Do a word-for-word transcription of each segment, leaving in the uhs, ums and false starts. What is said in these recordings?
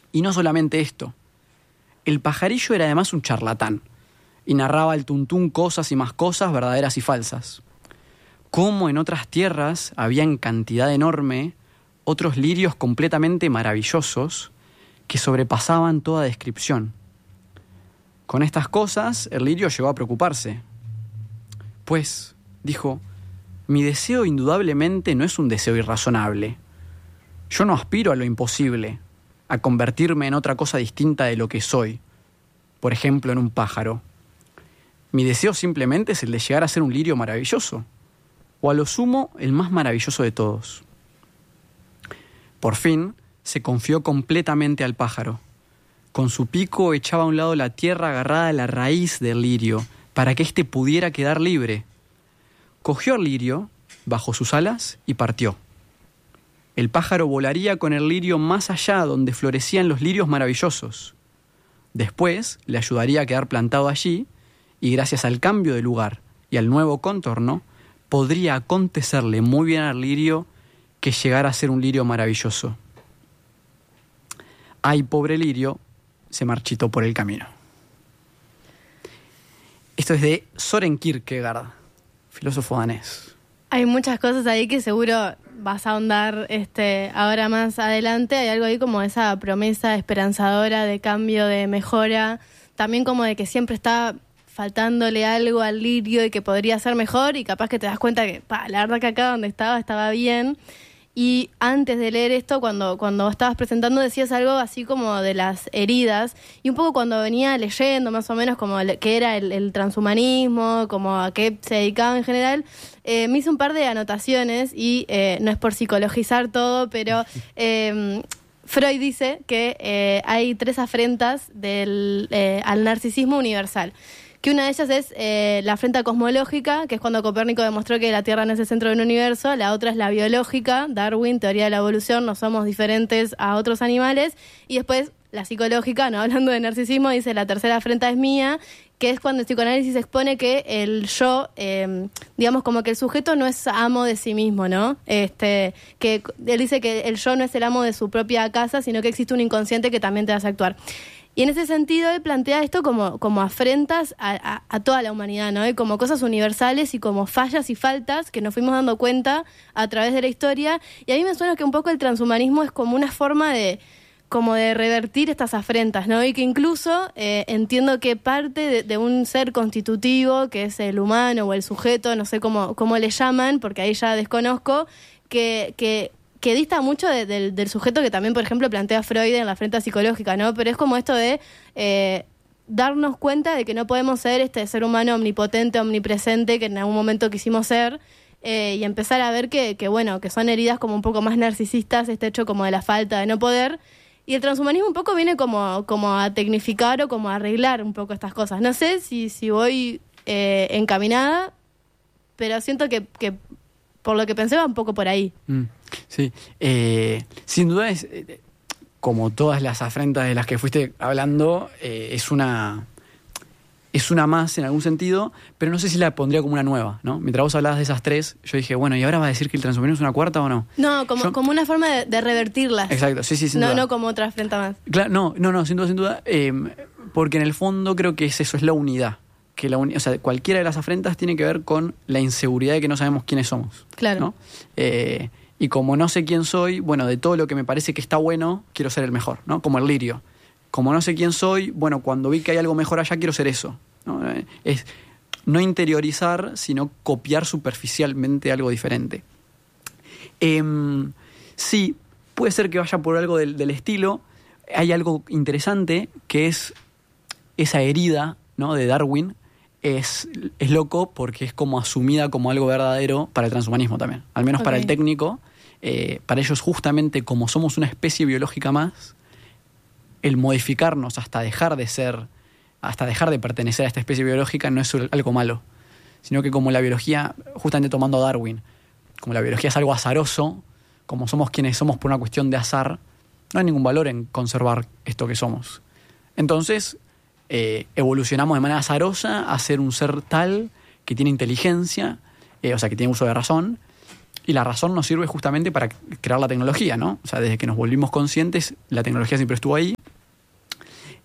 Y no solamente esto. El pajarillo era además un charlatán y narraba al tuntún cosas y más cosas verdaderas y falsas. Como en otras tierras había en cantidad enorme otros lirios completamente maravillosos que sobrepasaban toda descripción. Con estas cosas, el lirio llegó a preocuparse. Pues, dijo, mi deseo indudablemente no es un deseo irrazonable. Yo no aspiro a lo imposible, a convertirme en otra cosa distinta de lo que soy, por ejemplo, en un pájaro. Mi deseo simplemente es el de llegar a ser un lirio maravilloso, o a lo sumo, el más maravilloso de todos. Por fin, se confió completamente al pájaro. Con su pico echaba a un lado la tierra agarrada a la raíz del lirio, para que éste pudiera quedar libre. Cogió al lirio, bajó sus alas y partió. El pájaro volaría con el lirio más allá donde florecían los lirios maravillosos. Después le ayudaría a quedar plantado allí y gracias al cambio de lugar y al nuevo contorno podría acontecerle muy bien al lirio que llegara a ser un lirio maravilloso. Ay, pobre lirio, se marchitó por el camino. Esto es de Søren Kierkegaard, filósofo danés. Hay muchas cosas ahí que seguro vas a ahondar este, ahora más adelante. Hay algo ahí como esa promesa esperanzadora de cambio, de mejora. También como de que siempre está faltándole algo al lirio y que podría ser mejor. Y capaz que te das cuenta que, pa, la verdad que acá donde estaba, estaba bien. Y antes de leer esto, cuando, cuando estabas presentando, decías algo así como de las heridas. Y un poco cuando venía leyendo más o menos como el, qué era el, el transhumanismo, como a qué se dedicaba en general, eh, me hice un par de anotaciones y eh, no es por psicologizar todo, pero eh, Freud dice que eh, hay tres afrentas del, eh, al narcisismo universal. Que una de ellas es eh, la afrenta cosmológica, que es cuando Copérnico demostró que la Tierra no es el centro del universo. La otra es la biológica, Darwin, teoría de la evolución, no somos diferentes a otros animales. Y después la psicológica, no hablando de narcisismo, dice la tercera afrenta es mía, que es cuando el psicoanálisis expone que el yo, eh, digamos como que el sujeto no es amo de sí mismo, ¿no? Este, que él dice que el yo no es el amo de su propia casa, sino que existe un inconsciente que también te hace actuar. Y en ese sentido él plantea esto como, como afrentas a, a, a toda la humanidad, ¿no? Y como cosas universales y como fallas y faltas que nos fuimos dando cuenta a través de la historia. Y a mí me suena que un poco el transhumanismo es como una forma de, como de revertir estas afrentas, ¿no? Y que incluso eh, entiendo que parte de, de un ser constitutivo, que es el humano o el sujeto, no sé cómo, cómo le llaman, porque ahí ya desconozco, que... que que dista mucho de, de, del sujeto que también, por ejemplo, plantea Freud en la afrenta psicológica, ¿no? Pero es como esto de eh, darnos cuenta de que no podemos ser este ser humano omnipotente, omnipresente, que en algún momento quisimos ser, eh, y empezar a ver que, que, bueno, que son heridas como un poco más narcisistas, este hecho como de la falta de no poder. Y el transhumanismo un poco viene como, como a tecnificar o como a arreglar un poco estas cosas. No sé si, si voy eh, encaminada, pero siento que, que por lo que pensé va un poco por ahí. Mm. Sí, eh, sin duda es, eh, como todas las afrentas de las que fuiste hablando, eh, es una es una más en algún sentido, pero no sé si la pondría como una nueva, ¿no? Mientras vos hablabas de esas tres, yo dije, bueno, ¿y ahora va a decir que el transhumanismo es una cuarta o no? No, como, yo, como una forma de, de revertirlas. Exacto, sí, sí, sin no, duda. No como otra afrenta más. Claro, no, no, no, sin duda, sin duda, eh, porque en el fondo creo que es eso, es la unidad. Que la uni- o sea, cualquiera de las afrentas tiene que ver con la inseguridad de que no sabemos quiénes somos. Claro. ¿No? Eh, y como no sé quién soy, bueno, de todo lo que me parece que está bueno, quiero ser el mejor, ¿no? Como el lirio. Como no sé quién soy, bueno, cuando vi que hay algo mejor allá, quiero ser eso, ¿no? Eh, es no interiorizar, sino copiar superficialmente algo diferente. Eh, sí, puede ser que vaya por algo del, del estilo. Hay algo interesante que es esa herida, ¿no? De Darwin. Es, es loco porque es como asumida como algo verdadero para el transhumanismo también. Al menos okay. Para el técnico, eh, para ellos justamente como somos una especie biológica más, el modificarnos hasta dejar de ser, hasta dejar de pertenecer a esta especie biológica no es algo malo, sino que como la biología, justamente tomando a Darwin, como la biología es algo azaroso, como somos quienes somos por una cuestión de azar, no hay ningún valor en conservar esto que somos. Entonces Eh, evolucionamos de manera azarosa a ser un ser tal que tiene inteligencia, eh, o sea, que tiene uso de razón, y la razón nos sirve justamente para crear la tecnología, ¿no? O sea, desde que nos volvimos conscientes, la tecnología siempre estuvo ahí,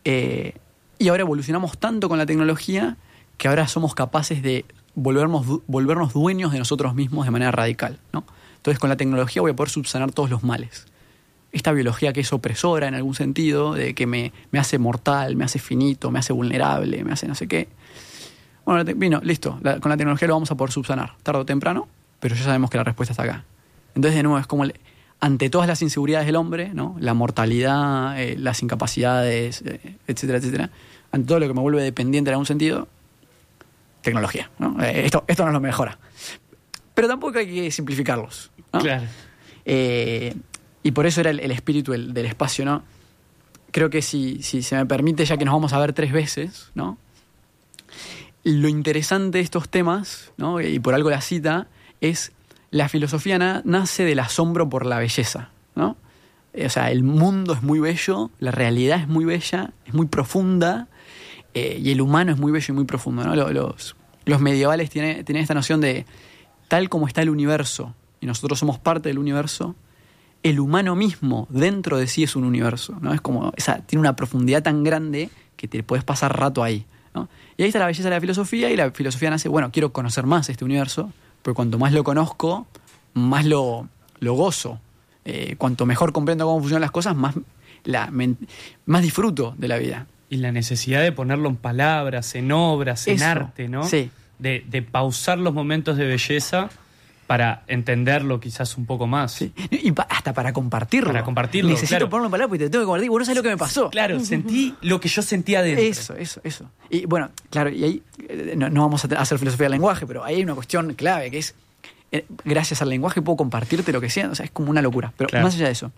Eh, y ahora evolucionamos tanto con la tecnología que ahora somos capaces de volvernos, volvernos dueños de nosotros mismos de manera radical, ¿no? Entonces con la tecnología voy a poder subsanar todos los males. Esta biología que es opresora en algún sentido, de que me, me hace mortal, me hace finito, me hace vulnerable, me hace no sé qué. Bueno, vino, listo, la, con la tecnología lo vamos a poder subsanar, tarde o temprano, pero ya sabemos que la respuesta está acá. Entonces, de nuevo, es como, el, ante todas las inseguridades del hombre, ¿no? La mortalidad, eh, las incapacidades, eh, etcétera, etcétera, ante todo lo que me vuelve dependiente en algún sentido, tecnología, ¿no? Eh, esto, esto nos lo mejora. Pero tampoco hay que simplificarlos, ¿no? Claro. Eh, y por eso era el, el espíritu del, del espacio, ¿no? Creo que si, si se me permite, ya que nos vamos a ver tres veces, ¿no? Lo interesante de estos temas, ¿no? Y por algo la cita, es la filosofía na- nace del asombro por la belleza, ¿no? O sea, el mundo es muy bello, la realidad es muy bella, es muy profunda, eh, y el humano es muy bello y muy profundo, ¿no? Los, los medievales tienen, tienen esta noción de tal como está el universo, y nosotros somos parte del universo, el humano mismo dentro de sí es un universo, ¿no? Es como, esa, tiene una profundidad tan grande que te puedes pasar rato ahí, ¿no? Y ahí está la belleza de la filosofía, y la filosofía nace, bueno, quiero conocer más este universo, porque cuanto más lo conozco, más lo, lo gozo. Eh, cuanto mejor comprendo cómo funcionan las cosas, más, la, me, más disfruto de la vida. Y la necesidad de ponerlo en palabras, en obras, en Eso, arte, ¿no? Sí. De, de pausar los momentos de belleza para entenderlo quizás un poco más. Sí. Y pa- hasta para compartirlo. Para compartirlo, Necesito claro. ponerlo en palabras porque te tengo que compartir. Vos no sabés lo que me pasó. Claro, sentí lo que yo sentía adentro. Eso, eso, eso. Y bueno, claro, y ahí eh, no, no vamos a hacer filosofía del lenguaje, pero ahí hay una cuestión clave que es, eh, gracias al lenguaje puedo compartirte lo que sea, o sea, es como una locura. Pero Claro. más allá de eso,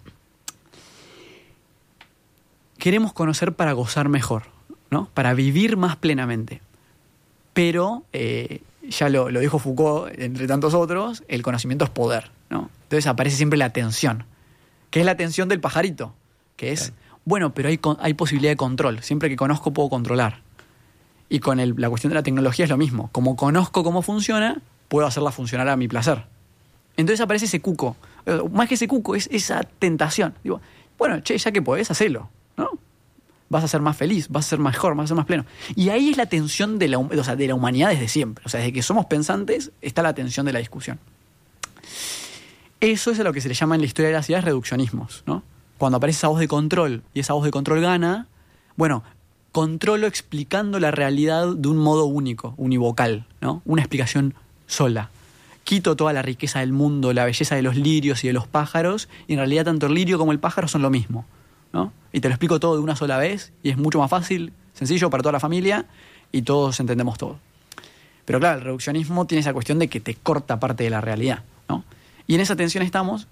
queremos conocer para gozar mejor, ¿no? Para vivir más plenamente. Pero, eh, ya lo, lo dijo Foucault, entre tantos otros, el conocimiento es poder, ¿no? Entonces aparece siempre la tensión, que es la tensión del pajarito, que es, Claro. bueno, pero hay, con- hay posibilidad de control. Siempre que conozco puedo controlar. Y con el- la cuestión de la tecnología es lo mismo. Como conozco cómo funciona, puedo hacerla funcionar a mi placer. Entonces aparece ese cuco. Eh, Más que ese cuco, es esa tentación. Digo, bueno, che, ya que podés, hacelo, ¿no? Vas a ser más feliz, vas a ser mejor, vas a ser más pleno. Y ahí es la tensión de la, hum- o sea, de la humanidad desde siempre. O sea, desde que somos pensantes está la tensión de la discusión. Eso es a lo que se le llama en la historia de las ideas reduccionismos, ¿no? Cuando aparece esa voz de control y esa voz de control gana, bueno, controlo explicando la realidad de un modo único, univocal, ¿no? Una explicación sola. Quito toda la riqueza del mundo, la belleza de los lirios y de los pájaros, y en realidad tanto el lirio como el pájaro son lo mismo, ¿no? Y te lo explico todo de una sola vez, y es mucho más fácil, sencillo para toda la familia, y todos entendemos todo. Pero claro, el reduccionismo tiene esa cuestión de que te corta parte de la realidad, ¿no? Y en esa tensión estamos,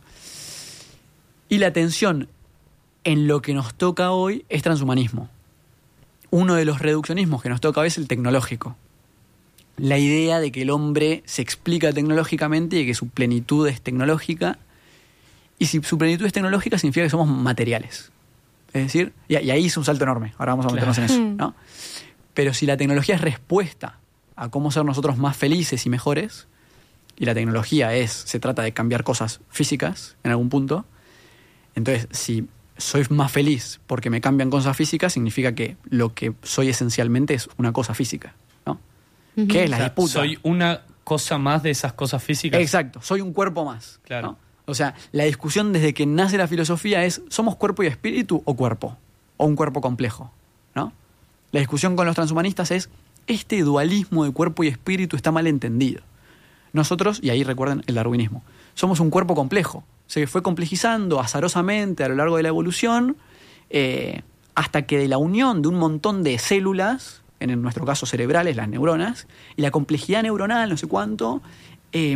y la tensión en lo que nos toca hoy es transhumanismo. Uno de los reduccionismos que nos toca hoy es el tecnológico. La idea de que el hombre se explica tecnológicamente y de que su plenitud es tecnológica. Y si su plenitud es tecnológica, significa que somos materiales. Es decir, y, y ahí es un salto enorme. Ahora vamos a meternos Claro. en eso, ¿no? Pero si la tecnología es respuesta a cómo ser nosotros más felices y mejores, y la tecnología es, se trata de cambiar cosas físicas en algún punto, entonces si soy más feliz porque me cambian cosas físicas, significa que lo que soy esencialmente es una cosa física, ¿no? Ujú. ¿Qué es O la sea, disputa? soy una cosa más de esas cosas físicas. Exacto, soy un cuerpo más. Claro. ¿no? O sea, la discusión desde que nace la filosofía es, ¿somos cuerpo y espíritu o cuerpo? O un cuerpo complejo, ¿no? La discusión con los transhumanistas es, este dualismo de cuerpo y espíritu está mal entendido. Nosotros, y ahí recuerden el darwinismo, somos un cuerpo complejo. Se fue complejizando azarosamente a lo largo de la evolución, eh, hasta que de la unión de un montón de células, en nuestro caso cerebrales, las neuronas, y la complejidad neuronal, no sé cuánto, eh,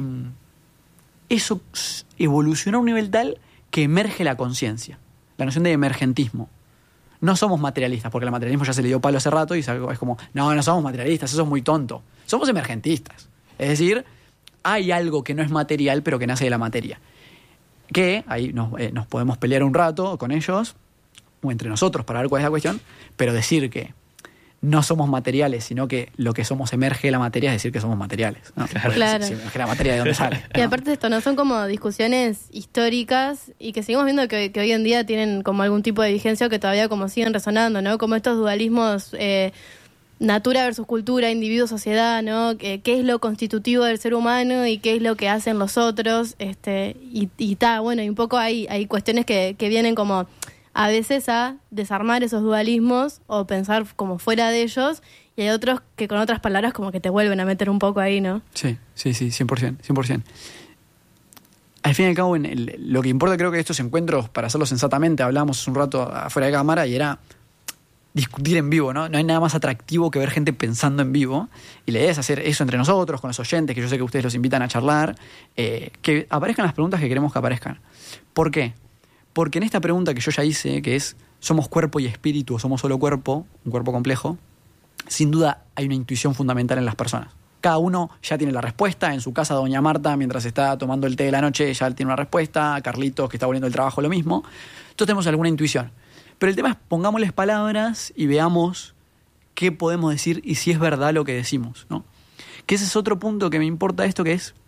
eso evolucionó a un nivel tal que emerge la conciencia, la noción de emergentismo. No somos materialistas, porque el materialismo ya se le dio palo hace rato y es algo- es como, no, no somos materialistas, eso es muy tonto. Somos emergentistas. Es decir, hay algo que no es material, pero que nace de la materia. Que ahí nos, eh, nos podemos pelear un rato con ellos, o entre nosotros, para ver cuál es la cuestión, pero decir que no somos materiales, sino que lo que somos emerge de la materia, es decir, que somos materiales, ¿no? Claro. Claro. Si, si emerge la materia, ¿de dónde sale? Y ¿no? aparte de esto, ¿no? Son como discusiones históricas y que seguimos viendo que, que hoy en día tienen como algún tipo de vigencia o que todavía como siguen resonando, ¿no? Como estos dualismos, eh, natura versus cultura, individuo, sociedad, ¿no? ¿Qué, qué es lo constitutivo del ser humano y qué es lo que hacen los otros? Este, y y ta, bueno, y un poco hay, hay cuestiones que, que vienen como a veces a desarmar esos dualismos o pensar como fuera de ellos, y hay otros que con otras palabras como que te vuelven a meter un poco ahí, ¿no? Sí, sí, sí, cien por ciento, cien por ciento. Al fin y al cabo, en el, lo que importa creo que estos encuentros, para hacerlos sensatamente, hablábamos hace un rato afuera de cámara y era discutir en vivo, ¿no? No hay nada más atractivo que ver gente pensando en vivo, y la idea es hacer eso entre nosotros, con los oyentes, que yo sé que ustedes los invitan a charlar, eh, que aparezcan las preguntas que queremos que aparezcan. ¿Por qué? Porque en esta pregunta que yo ya hice, que es ¿somos cuerpo y espíritu o somos solo cuerpo? Un cuerpo complejo. Sin duda hay una intuición fundamental en las personas. Cada uno ya tiene la respuesta. En su casa, doña Marta, mientras está tomando el té de la noche, ya tiene una respuesta. Carlitos, que está volviendo del trabajo, lo mismo. Todos tenemos alguna intuición. Pero el tema es, pongámosles palabras y veamos qué podemos decir y si es verdad lo que decimos, ¿no? Que ese es otro punto que me importa esto, que es,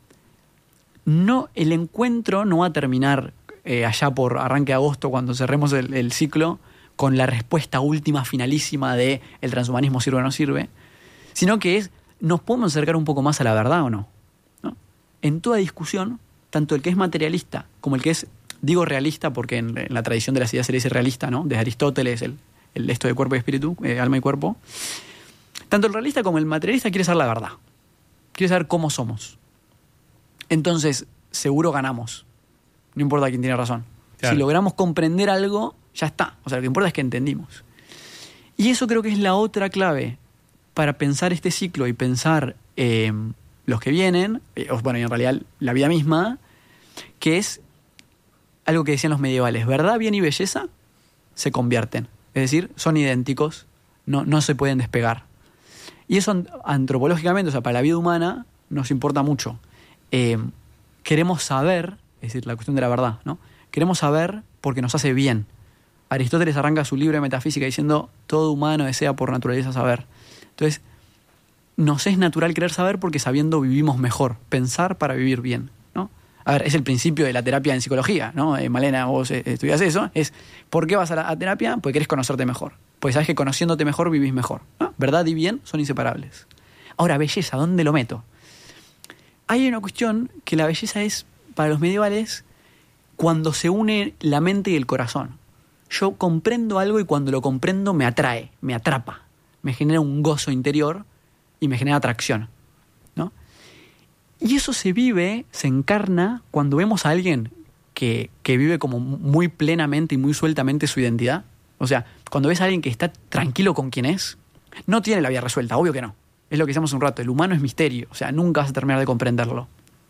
no, el encuentro no va a terminar eh, allá por arranque de agosto, cuando cerremos el, el ciclo, con la respuesta última, finalísima de el transhumanismo sirve o no sirve, sino que es, ¿nos podemos acercar un poco más a la verdad o no? ¿No? En toda discusión, tanto el que es materialista como el que es, digo realista porque en, en la tradición de las ideas se le dice realista, ¿no? Desde Aristóteles, el, el esto de cuerpo y espíritu, eh, alma y cuerpo, tanto el realista como el materialista quiere saber la verdad, quiere saber cómo somos. Entonces, seguro ganamos, no importa quién tiene razón. Claro. Si logramos comprender algo, ya está. O sea, lo que importa es que entendimos. Y eso creo que es la otra clave para pensar este ciclo y pensar eh, los que vienen, eh, bueno, y en realidad la vida misma, que es algo que decían los medievales: verdad, bien y belleza se convierten. Es decir, son idénticos, no, no se pueden despegar. Y eso antropológicamente, o sea, para la vida humana, nos importa mucho. Eh, queremos saber, es decir, la cuestión de la verdad, ¿no? Queremos saber porque nos hace bien. Aristóteles arranca su libro de metafísica diciendo: todo humano desea por naturaleza saber. Entonces, nos es natural querer saber porque sabiendo vivimos mejor. Pensar para vivir bien, ¿no? A ver, es el principio de la terapia en psicología, ¿no? Eh, Malena, vos eh, estudias eso. Es, ¿por qué vas a la a terapia? Porque querés conocerte mejor. Porque sabes que conociéndote mejor vivís mejor, ¿no? Verdad y bien son inseparables. Ahora, belleza, ¿dónde lo meto? Hay una cuestión que la belleza es, para los medievales, cuando se une la mente y el corazón. Yo comprendo algo y cuando lo comprendo me atrae, me atrapa, me genera un gozo interior y me genera atracción, ¿no? Y eso se vive, se encarna cuando vemos a alguien que, que vive como muy plenamente y muy sueltamente su identidad. O sea, cuando ves a alguien que está tranquilo con quien es, no tiene la vida resuelta, obvio que no. Es lo que decíamos un rato, el humano es misterio, o sea, nunca vas a terminar de comprenderlo.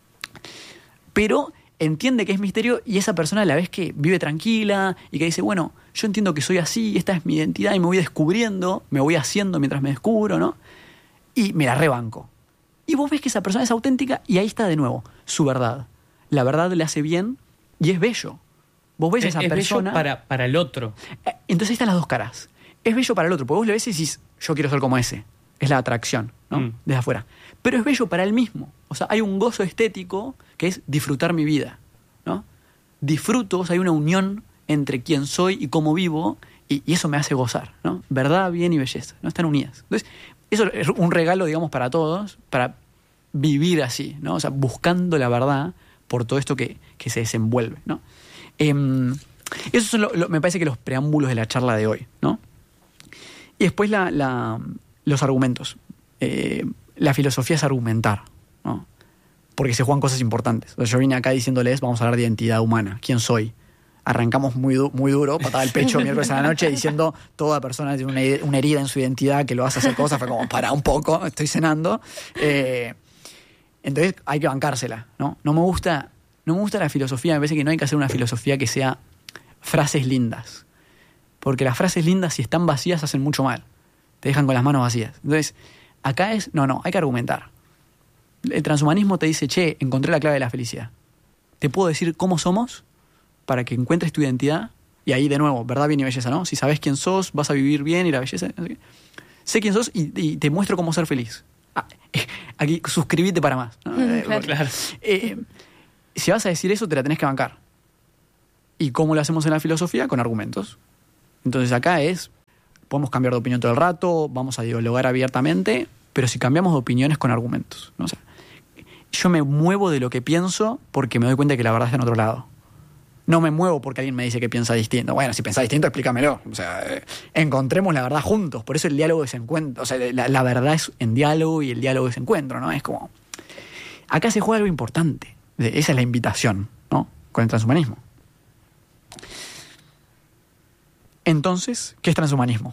Pero entiende que es misterio y esa persona a la vez que vive tranquila y que dice, bueno, yo entiendo que soy así, esta es mi identidad y me voy descubriendo, me voy haciendo mientras me descubro, ¿no? Y me la rebanco. Y vos ves que esa persona es auténtica y ahí está de nuevo su verdad. La verdad le hace bien y es bello. Vos ves a esa es persona... bello para, para el otro. Entonces ahí están las dos caras. Es bello para el otro, porque vos le ves y decís, yo quiero ser como ese. Es la atracción, ¿no? Mm. Desde afuera. Pero es bello para él mismo. O sea, hay un gozo estético que es disfrutar mi vida, ¿no? Disfruto, o sea, hay una unión entre quién soy y cómo vivo, y, y eso me hace gozar, ¿no? Verdad, bien y belleza, ¿no? Están unidas. Entonces, eso es un regalo, digamos, para todos, para vivir así, ¿no? O sea, buscando la verdad por todo esto que, que se desenvuelve, ¿no? Eh, esos son, lo, lo, me parece que los preámbulos de la charla de hoy, ¿no? Y después la... la los argumentos. Eh, la filosofía es argumentar, ¿no? Porque se juegan cosas importantes. O sea, yo vine acá diciéndoles, vamos a hablar de identidad humana. ¿Quién soy? Arrancamos muy, du- muy duro, patada al pecho miércoles a la noche, diciendo toda persona tiene una, una herida en su identidad que lo hace hacer cosas. Fue como, para un poco, estoy cenando. Eh, entonces hay que bancársela, ¿no? No me gusta, no me gusta la filosofía. Me parece que no hay que hacer una filosofía que sea frases lindas. Porque las frases lindas, si están vacías, hacen mucho mal. Te dejan con las manos vacías. Entonces, acá es, no, no, hay que argumentar. El transhumanismo te dice, che, encontré la clave de la felicidad. Te puedo decir cómo somos para que encuentres tu identidad. Y ahí, de nuevo, verdad, bien y belleza, ¿no? Si sabes quién sos, vas a vivir bien y la belleza... No sé qué. sé quién sos y, y te muestro cómo ser feliz. Ah, aquí, suscríbete para más, ¿no? Mm, Eh, claro. Claro. eh, si vas a decir eso, te la tenés que bancar. ¿Y cómo lo hacemos en la filosofía? Con argumentos. Entonces acá es, podemos cambiar de opinión todo el rato, vamos a dialogar abiertamente, pero si cambiamos de opiniones con argumentos, ¿no? O sea, yo me muevo de lo que pienso porque me doy cuenta que la verdad está en otro lado. No me muevo porque alguien me dice que piensa distinto. Bueno, si pensás distinto, explícamelo. O sea, eh, encontremos la verdad juntos. Por eso el diálogo es encuentro. O sea, la, la verdad es en diálogo y el diálogo es encuentro, ¿no? Es como... Acá se juega algo importante. Esa es la invitación, ¿no? Con el transhumanismo. Entonces, ¿qué es transhumanismo?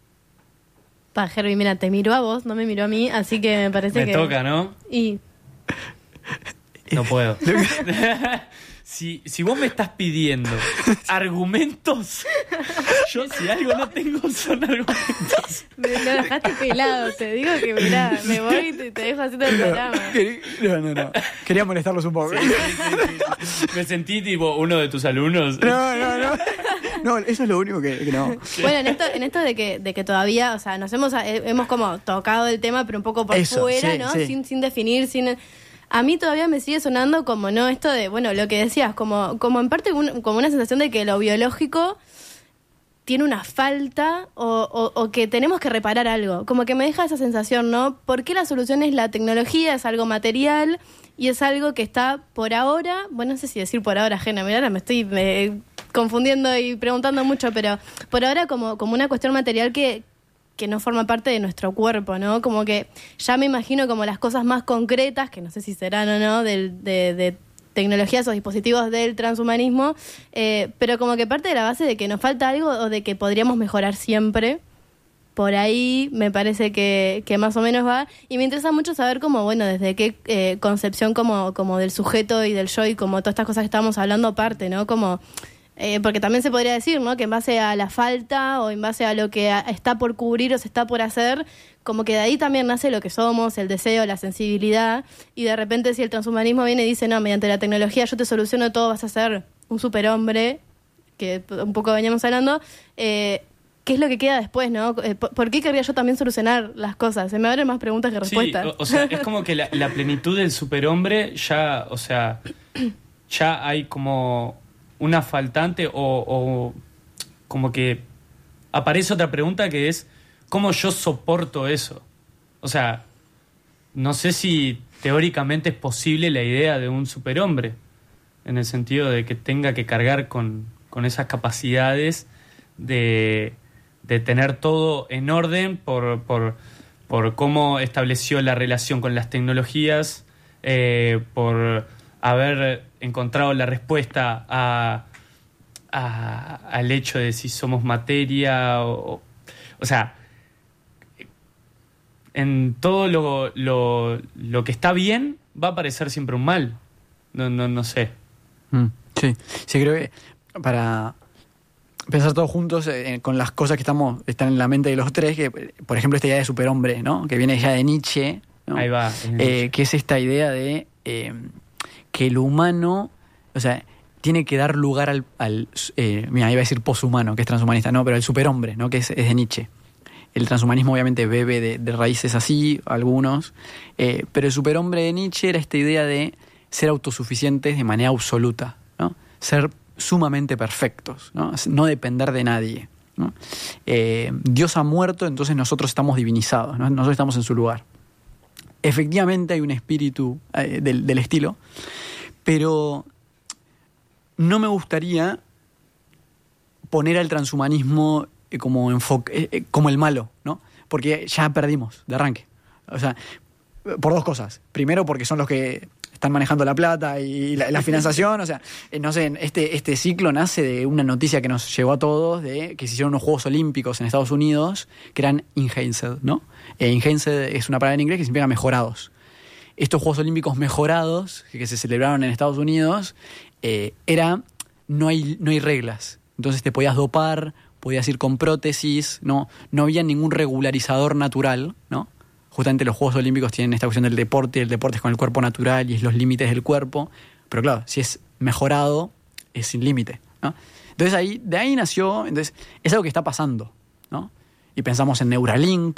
Pa, Herbie, mira, te miró a vos, no me miró a mí, así que me parece Me que... toca, ¿no? Y... No puedo. Si, si vos me estás pidiendo argumentos, yo si algo no tengo son argumentos. Me lo dejaste pelado, te digo que mirá, me voy y te, te dejo haciendo el programa. No, no, no. Quería molestarlos un poco. Sí, sí, sí, sí. Me sentí tipo uno de tus alumnos. No, no, no. No, eso es lo único que, que no. Bueno, en esto, en esto de que, de que todavía, o sea, nos hemos, eh, hemos como tocado el tema, pero un poco por Eso, fuera, sí, ¿no? sí. Sin, sin definir, sin... A mí todavía me sigue sonando como, ¿no? Esto de, bueno, lo que decías, como, como en parte un- como una sensación de que lo biológico tiene una falta o, o, o que tenemos que reparar algo. Como que me deja esa sensación, ¿no? ¿Por qué la solución es la tecnología, es algo material y es algo que está por ahora, bueno, no sé si decir por ahora ajena, mirá, ahora me estoy me, confundiendo y preguntando mucho, pero por ahora como, como una cuestión material que, que no forma parte de nuestro cuerpo, ¿no? Como que ya me imagino como las cosas más concretas, que no sé si serán o no, del, de, de tecnologías o dispositivos del transhumanismo, eh, pero como que parte de la base de que nos falta algo o de que podríamos mejorar siempre. Por ahí me parece que, que más o menos va. Y me interesa mucho saber cómo, bueno, desde qué eh, concepción como, como del sujeto y del yo y como todas estas cosas que estábamos hablando parte, ¿no? Como... Eh, porque también se podría decir, ¿no? Que en base a la falta o en base a lo que a- está por cubrir o se está por hacer, como que de ahí también nace lo que somos, el deseo, la sensibilidad, y de repente si el transhumanismo viene y dice, no, mediante la tecnología yo te soluciono todo, vas a ser un superhombre, que un poco veníamos hablando, eh, ¿qué es lo que queda después, no? Eh, ¿Por por qué querría yo también solucionar las cosas? Se me abren más preguntas que Sí, respuestas. o, o sea, es como que la, la plenitud del superhombre ya, o sea, ya hay como una faltante o, o como que aparece otra pregunta que es ¿cómo yo soporto eso? O sea, no sé si teóricamente es posible la idea de un superhombre, en el sentido de que tenga que cargar con, con esas capacidades de, de tener todo en orden por, por, por cómo estableció la relación con las tecnologías, eh, por haber encontrado la respuesta a, a, al hecho de si somos materia o, o sea, en todo lo, lo, lo que está bien va a aparecer siempre un mal. No, no, no sé. Mm, sí, sí, creo que para pensar todos juntos eh, con las cosas que estamos están en la mente de los tres, que por ejemplo esta idea de superhombre, ¿no? Que viene ya de Nietzsche, ¿no? Ahí va. Eh, que es esta idea de eh, que el humano, o sea, tiene que dar lugar al, al eh, mira, iba a decir poshumano, que es transhumanista, no, pero el superhombre, ¿no? Que es, es de Nietzsche. El transhumanismo obviamente bebe de, de raíces así, algunos, eh, pero el superhombre de Nietzsche era esta idea de ser autosuficientes de manera absoluta, ¿no? Ser sumamente perfectos, ¿no? No depender de nadie, ¿no? Eh, Dios ha muerto, entonces nosotros estamos divinizados, ¿no? Nosotros estamos en su lugar. Efectivamente hay un espíritu eh, del, del estilo, pero no me gustaría poner al transhumanismo eh, como, enfoque, eh, como el malo, ¿no? Porque ya perdimos de arranque. O sea, por dos cosas. Primero, porque son los que están manejando la plata y la, la financiación. O sea, eh, no sé, este, este ciclo nace de una noticia que nos llegó a todos de que se hicieron unos Juegos Olímpicos en Estados Unidos que eran enhanced, ¿no? Eh, enhanced es una palabra en inglés que significa mejorados. Estos Juegos Olímpicos mejorados que, que se celebraron en Estados Unidos eh, era no hay, no hay reglas. Entonces te podías dopar, podías ir con prótesis, no, no había ningún regularizador natural, ¿no? Justamente los Juegos Olímpicos tienen esta cuestión del deporte, el deporte es con el cuerpo natural y es los límites del cuerpo, pero claro, si es mejorado, es sin límite, ¿no? Entonces ahí, de ahí nació, entonces es algo que está pasando, ¿no? Y pensamos en Neuralink,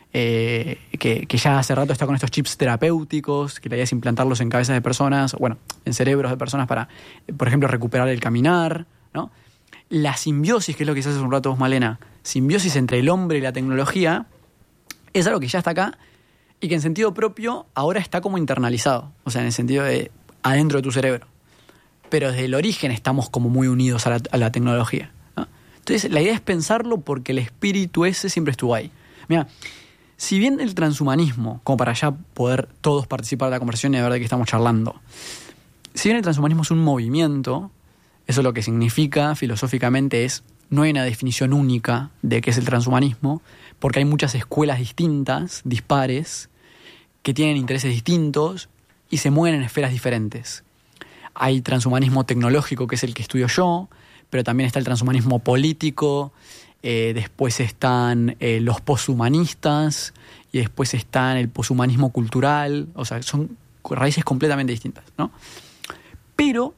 eh, que, que ya hace rato está con estos chips terapéuticos, que la idea es implantarlos en cabezas de personas, bueno, en cerebros de personas para, por ejemplo, recuperar el caminar, ¿no? La simbiosis, que es lo que se hace hace un rato vos, Malena, simbiosis entre el hombre y la tecnología, es algo que ya está acá y que en sentido propio ahora está como internalizado, o sea, en el sentido de adentro de tu cerebro. Pero desde el origen estamos como muy unidos a la, a la tecnología, ¿no? Entonces, la idea es pensarlo porque el espíritu ese siempre estuvo ahí. Mira, si bien el transhumanismo, como para ya poder todos participar de la conversación y de ver de qué estamos charlando, si bien el transhumanismo es un movimiento, eso lo que significa filosóficamente es, no hay una definición única de qué es el transhumanismo, porque hay muchas escuelas distintas, dispares, que tienen intereses distintos y se mueven en esferas diferentes. Hay transhumanismo tecnológico, que es el que estudio yo, pero también está el transhumanismo político, eh, después están eh, los poshumanistas y después están el poshumanismo cultural, o sea, son raíces completamente distintas, ¿no? Pero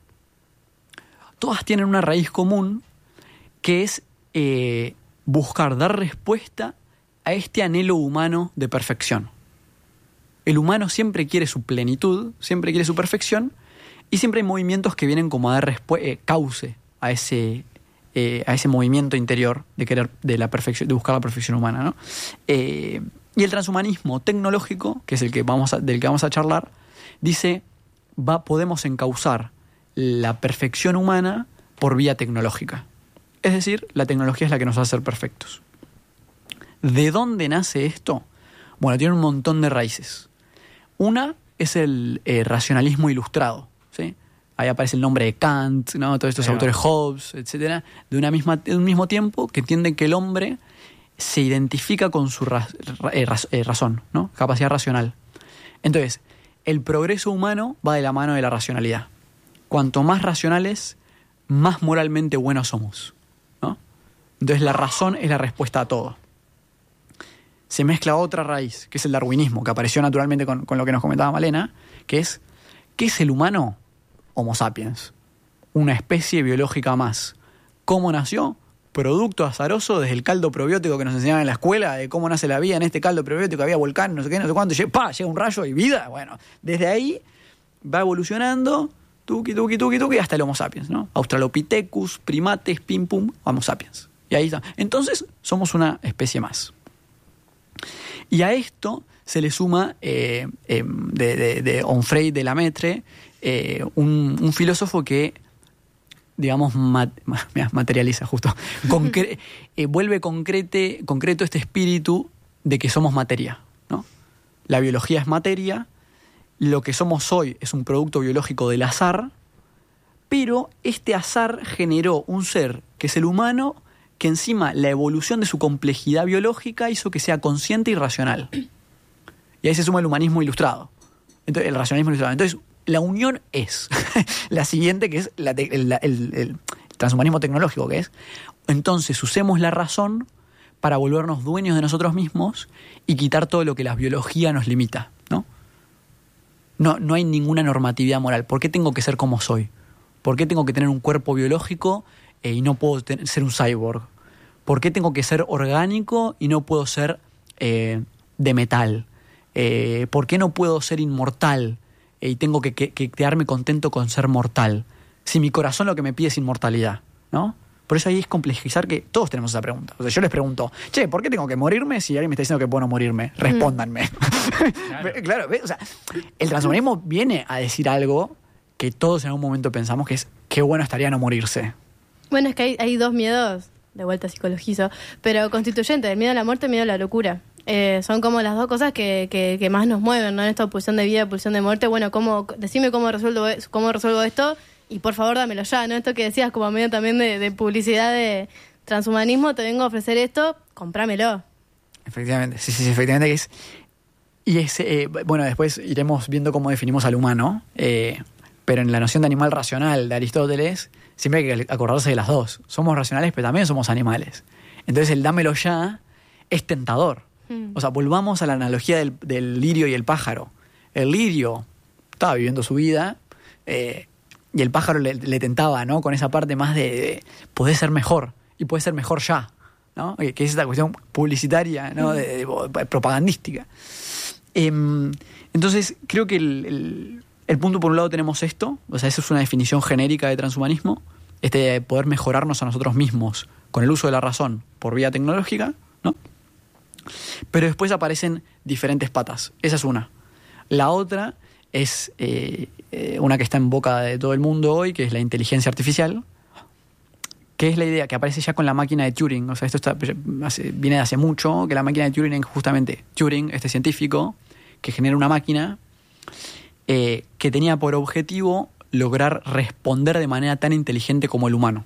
todas tienen una raíz común que es eh, buscar dar respuesta a este anhelo humano de perfección. El humano siempre quiere su plenitud, siempre quiere su perfección, y siempre hay movimientos que vienen como a dar respu- eh, cauce a ese, eh, a ese movimiento interior de querer de la perfección, de buscar la perfección humana, ¿no? Eh, y el transhumanismo tecnológico, que es el que vamos a, del que vamos a charlar, dice va podemos encauzar la perfección humana por vía tecnológica. Es decir, la tecnología es la que nos hace ser perfectos. ¿De dónde nace esto? Bueno, tiene un montón de raíces. Una es el eh, racionalismo ilustrado, ¿sí? Ahí aparece el nombre de Kant, ¿no? Todos estos Ahí va. autores, Hobbes, etcétera, de una misma, de un mismo tiempo que entienden que el hombre se identifica con su ra- ra- eh, raz- eh, razón, ¿no? Capacidad racional. Entonces, el progreso humano va de la mano de la racionalidad. Cuanto más racionales, más moralmente buenos somos, ¿no? Entonces la razón es la respuesta a todo. Se mezcla otra raíz, que es el darwinismo, que apareció naturalmente con, con lo que nos comentaba Malena, que es, ¿qué es el humano? Homo sapiens, una especie biológica más. ¿Cómo nació? Producto azaroso desde el caldo probiótico que nos enseñaban en la escuela, de cómo nace la vida en este caldo probiótico, había volcán, no sé qué, no sé cuánto, llega, ¡pah! Llega un rayo y vida. Bueno, desde ahí va evolucionando, tuki, tuki, tuki, tuki, hasta el Homo sapiens, ¿no? Australopithecus, primates, pim, pum, Homo sapiens. Y ahí está. Entonces, somos una especie más. Y a esto se le suma, eh, eh, de, de, de Onfray de Lamaitre, eh, un, un filósofo que, digamos, mat, materializa justo, concre, eh, vuelve concrete, concreto este espíritu de que somos materia, ¿no? La biología es materia, lo que somos hoy es un producto biológico del azar, pero este azar generó un ser que es el humano, que encima la evolución de su complejidad biológica hizo que sea consciente y racional. Y ahí se suma el humanismo ilustrado. Entonces, el racionalismo ilustrado. Entonces, la unión es la siguiente, que es la te- el, el, el, el transhumanismo tecnológico, que es, entonces usemos la razón para volvernos dueños de nosotros mismos y quitar todo lo que la biología nos limita, ¿no? No, no hay ninguna normatividad moral. ¿Por qué tengo que ser como soy? ¿Por qué tengo que tener un cuerpo biológico eh, y no puedo ten- ser un cyborg? ¿Por qué tengo que ser orgánico y no puedo ser eh, de metal? Eh, ¿Por qué no puedo ser inmortal eh, y tengo que, que, que quedarme contento con ser mortal? Si mi corazón lo que me pide es inmortalidad, ¿no? Por eso ahí es complejizar que todos tenemos esa pregunta. O sea, yo les pregunto, che, ¿por qué tengo que morirme si alguien me está diciendo que puedo no morirme? Respóndanme. Claro. Claro, ¿ves? O sea, el transhumanismo viene a decir algo que todos en algún momento pensamos que es qué bueno estaría no morirse. Bueno, es que hay, hay dos miedos, de vuelta psicologizo, pero constituyentes, el miedo a la muerte y el miedo a la locura. Eh, son como las dos cosas que, que, que más nos mueven, ¿no? En esta pulsión de vida, pulsión de muerte. Bueno, ¿cómo, decime cómo resuelvo, cómo resuelvo esto y por favor dámelo ya, ¿no? Esto que decías como medio también de, de publicidad de transhumanismo, te vengo a ofrecer esto, comprámelo. Efectivamente, sí, sí, sí, efectivamente que es. Y es, eh, bueno, después iremos viendo cómo definimos al humano, eh, pero en la noción de animal racional de Aristóteles, siempre hay que acordarse de las dos. Somos racionales, pero también somos animales. Entonces el dámelo ya es tentador. Mm. O sea, volvamos a la analogía del, del lirio y el pájaro. El lirio estaba viviendo su vida eh, y el pájaro le, le tentaba, ¿no? Con esa parte más de, de poder ser mejor y puede ser mejor ya, ¿no? Que es esta cuestión publicitaria, ¿no? de, de, de, propagandística. Eh, entonces, creo que el, el, el punto, por un lado, tenemos esto, o sea, esa es una definición genérica de transhumanismo, este de poder mejorarnos a nosotros mismos con el uso de la razón por vía tecnológica, ¿no? Pero después aparecen diferentes patas. Esa es una. La otra es eh, eh, una que está en boca de todo el mundo hoy, que es la inteligencia artificial, que es la idea que aparece ya con la máquina de Turing. O sea, esto está, hace, viene de hace mucho, que la máquina de Turing es justamente Turing, este científico, que genera una máquina eh, que tenía por objetivo lograr responder de manera tan inteligente como el humano.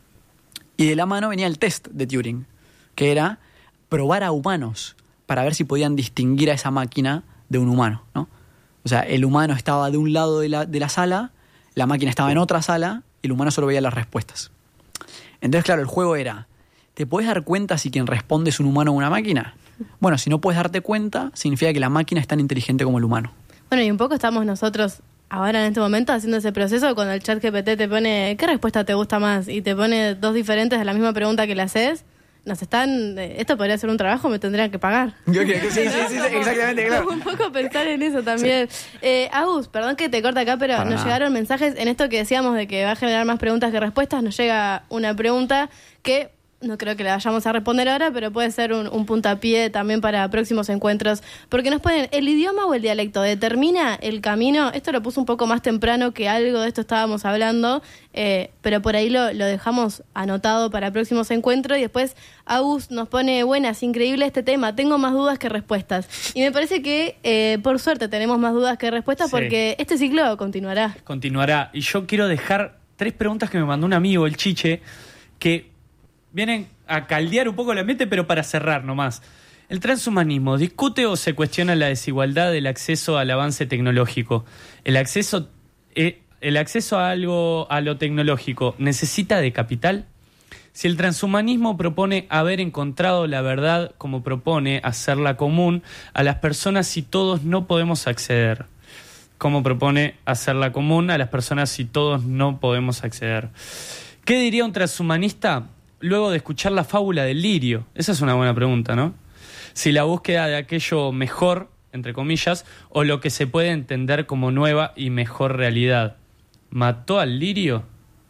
Y de la mano venía el test de Turing, que era probar a humanos para ver si podían distinguir a esa máquina de un humano, ¿no? O sea, el humano estaba de un lado de la, de la sala, la máquina estaba en otra sala, y el humano solo veía las respuestas. Entonces, claro, el juego era, ¿te puedes dar cuenta si quien responde es un humano o una máquina? Bueno, si no puedes darte cuenta, significa que la máquina es tan inteligente como el humano. Bueno, y un poco estamos nosotros ahora en este momento haciendo ese proceso cuando el chat G P T te pone ¿qué respuesta te gusta más? Y te pone dos diferentes de la misma pregunta que le haces. Nos están... Esto podría ser un trabajo, me tendrían que pagar. Sí, sí, sí, sí, exactamente, claro. Un poco pensar en eso también. Sí. Eh, Agus, perdón que te corte acá, pero Para nos nada. llegaron mensajes en esto que decíamos de que va a generar más preguntas que respuestas. Nos llega una pregunta que no creo que la vayamos a responder ahora, pero puede ser un, un puntapié también para próximos encuentros. Porque nos ponen, ¿el idioma o el dialecto determina el camino? Esto lo puso un poco más temprano que algo de esto estábamos hablando, eh, pero por ahí lo, lo dejamos anotado para próximos encuentros. Y después Agus nos pone, buenas, increíble este tema, tengo más dudas que respuestas. Y me parece que, eh, por suerte, tenemos más dudas que respuestas, sí, porque este ciclo continuará. Continuará. Y yo quiero dejar tres preguntas que me mandó un amigo, el Chiche, que vienen a caldear un poco el ambiente, pero para cerrar nomás. ¿El transhumanismo discute o se cuestiona la desigualdad del acceso al avance tecnológico? ¿El acceso, eh, el acceso a algo, a lo tecnológico, necesita de capital? Si el transhumanismo propone haber encontrado la verdad como propone hacerla común a las personas si todos no podemos acceder. ¿Cómo propone hacerla común a las personas si todos no podemos acceder? ¿Qué diría un transhumanista luego de escuchar la fábula del lirio? Esa es una buena pregunta, ¿no? Si la búsqueda de aquello mejor, entre comillas, o lo que se puede entender como nueva y mejor realidad. ¿Mató al lirio?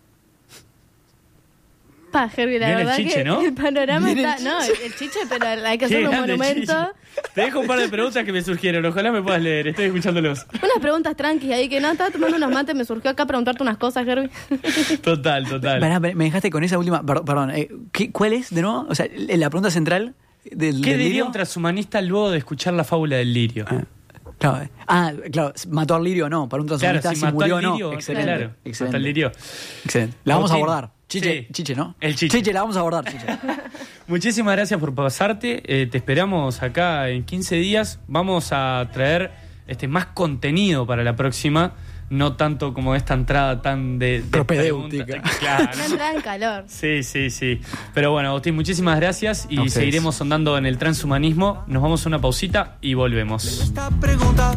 Pa, Herbie, la Bien verdad el chiche, que ¿no? el panorama Bien está... el No, el chiche, pero hay que hacerle un monumento. Te dejo un par de preguntas que me surgieron. Ojalá me puedas leer. Estoy escuchándolos. Unas preguntas tranqui ahí que no, estaba tomando unos mates, me surgió acá preguntarte unas cosas, Herbie. Total, total. Pará, me dejaste con esa última... Perdón, eh, ¿qué, ¿cuál es, de nuevo? O sea, la pregunta central del ¿Qué del diría lirio? un transhumanista luego de escuchar la fábula del lirio? Ah, claro, ah, claro, ¿mató al lirio o no? Para un transhumanista, Claro, si, si mató murió o al no. lirio, Excelente, claro, excelente. mató al lirio. Excelente. La vamos a Agustín. abordar. Chiche, Sí. Chiche, ¿no? El Chiche. Chiche, la vamos a abordar, Chiche. Muchísimas gracias por pasarte. Eh, te esperamos acá en quince días. Vamos a traer este más contenido para la próxima. No tanto como esta entrada tan de, de propedéutica. preguntas. Claro. Una entrada en calor. Sí, sí, sí. Pero bueno, Agustín, muchísimas gracias y A ustedes. seguiremos sondando en el transhumanismo. Nos vamos a una pausita y volvemos. Esta pregunta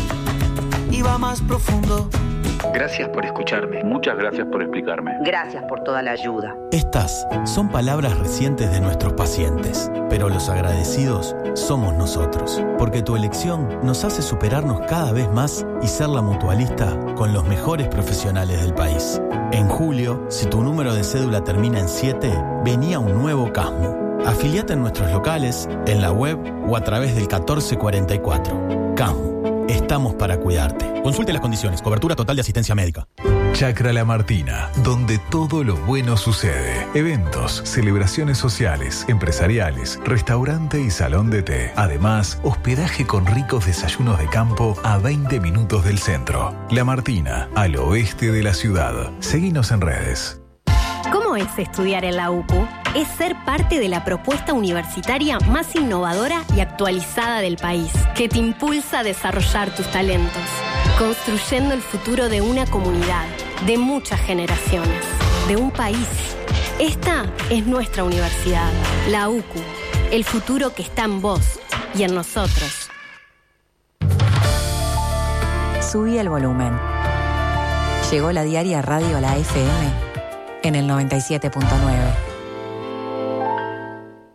iba más profundo. Gracias por escucharme. Muchas gracias por explicarme. Gracias por toda la ayuda. Estas son palabras recientes de nuestros pacientes, pero los agradecidos somos nosotros, porque tu elección nos hace superarnos cada vez más y ser la mutualista con los mejores profesionales del país. En julio, si tu número de cédula termina en siete, venía un nuevo Casmu. Afiliate en nuestros locales, en la web o a través del catorce cuarenta y cuatro. Casmu. Estamos para cuidarte. Consulte las condiciones. Cobertura total de asistencia médica. Chacra La Martina, donde todo lo bueno sucede. Eventos, celebraciones sociales, empresariales, restaurante y salón de té. Además, hospedaje con ricos desayunos de campo a veinte minutos del centro. La Martina, al oeste de la ciudad. Seguinos en redes. ¿Cómo es estudiar en la U C U? Es ser parte de la propuesta universitaria más innovadora y actualizada del país, que te impulsa a desarrollar tus talentos, construyendo el futuro de una comunidad, de muchas generaciones, de un país. Esta es nuestra universidad, la U C U, el futuro que está en vos y en nosotros. Subí el volumen. Llegó la diaria Radio a la F M en el noventa y siete punto nueve.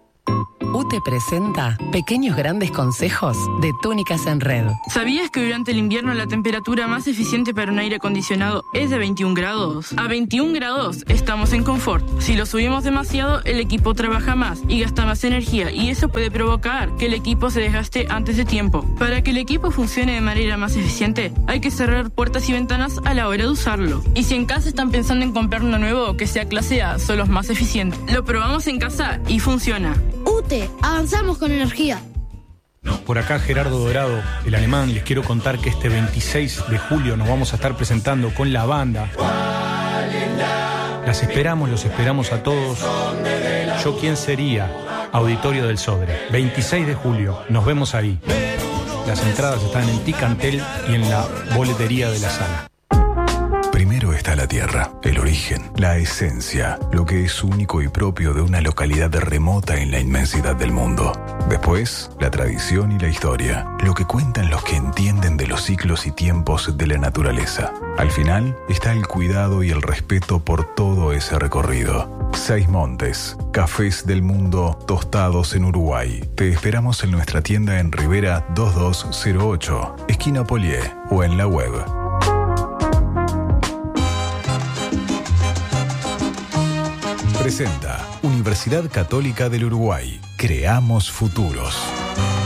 U T E presenta Pequeños Grandes Consejos de Túnicas en Red. ¿Sabías que durante el invierno la temperatura más eficiente para un aire acondicionado es de veintiún grados? A veintiún grados estamos en confort. Si lo subimos demasiado, el equipo trabaja más y gasta más energía, y eso puede provocar que el equipo se desgaste antes de tiempo. Para que el equipo funcione de manera más eficiente, hay que cerrar puertas y ventanas a la hora de usarlo. Y si en casa están pensando en comprar uno nuevo que sea clase A, son los más eficientes. Lo probamos en casa y funciona. U T E, avanzamos con energía. Por acá Gerardo Dorado, el alemán. Les quiero contar que este veintiséis de julio nos vamos a estar presentando con la banda. Las esperamos, los esperamos a todos. Yo quién sería, Auditorio del Sodre, veintiséis de julio, nos vemos ahí. Las entradas están en Ticantel y en la boletería de la sala. Primero está la tierra, el origen, la esencia, lo que es único y propio de una localidad remota en la inmensidad del mundo. Después, la tradición y la historia, lo que cuentan los que entienden de los ciclos y tiempos de la naturaleza. Al final, está el cuidado y el respeto por todo ese recorrido. Seis Montes, cafés del mundo tostados en Uruguay. Te esperamos en nuestra tienda en Rivera dos dos cero ocho, esquina Polié, o en la web. Presenta Universidad Católica del Uruguay. Creamos futuros.